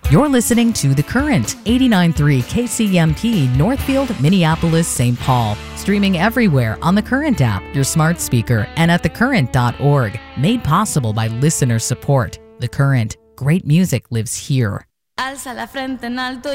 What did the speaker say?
You're listening to The Current, 89.3 KCMP, Northfield, Minneapolis, St. Paul. Streaming everywhere on The Current app, your smart speaker, and at thecurrent.org. Made possible by listener support. The Current. Great music lives here. Alza la frente en alto